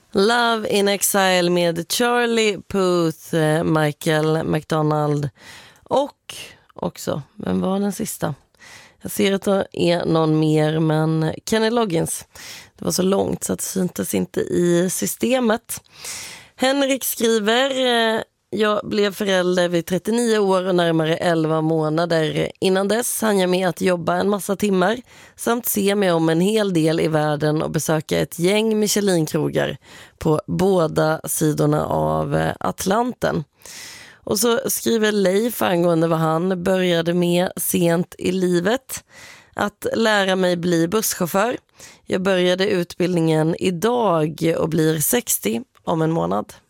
Love in Exile med Charlie Puth, Michael McDonald och också, vem var den sista? Jag ser att det är någon mer, men Kenny Loggins. Det var så långt så att det syntes inte i systemet. Henrik skriver, jag blev förälder vid 39 år och närmare 11 månader. Innan dess hann jag med att jobba en massa timmar samt se mig om en hel del i världen och besöka ett gäng Michelin-krogar på båda sidorna av Atlanten. Och så skriver Leif angående vad han började med sent i livet. Att lära mig bli busschaufför. Jag började utbildningen idag och blir 60 om en månad.